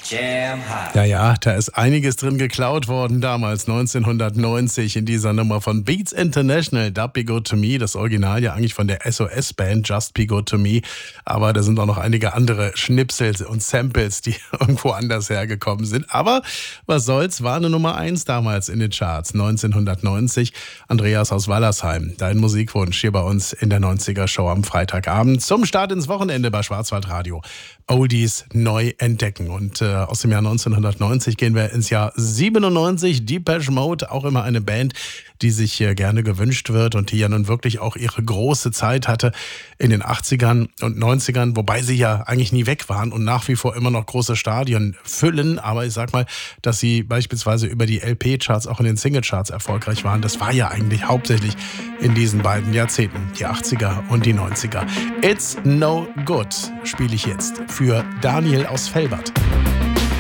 Jam hot. Ja, da ist einiges drin geklaut worden damals, 1990, in dieser Nummer von Beats International, That Be Good To Me, das Original ja eigentlich von der SOS-Band Just Be Good To Me, aber da sind auch noch einige andere Schnipsel und Samples, die irgendwo anders hergekommen sind. Aber was soll's, war eine Nummer 1 damals in den Charts, 1990. Andreas aus Wallersheim, dein Musikwunsch hier bei uns in der 90er-Show am Freitagabend zum Start ins Wochenende bei Schwarzwaldradio. Oldies neu entdecken. Und aus dem Jahr 1990 gehen wir ins Jahr 97. Depeche Mode, auch immer eine Band, die sich gerne gewünscht wird und die ja nun wirklich auch ihre große Zeit hatte in den 80ern und 90ern, wobei sie ja eigentlich nie weg waren und nach wie vor immer noch große Stadien füllen. Aber ich sag mal, dass sie beispielsweise über die LP-Charts auch in den Single-Charts erfolgreich waren, das war ja eigentlich hauptsächlich in diesen beiden Jahrzehnten, die 80er und die 90er. It's No Good spiele ich jetzt für Daniel aus Velbert.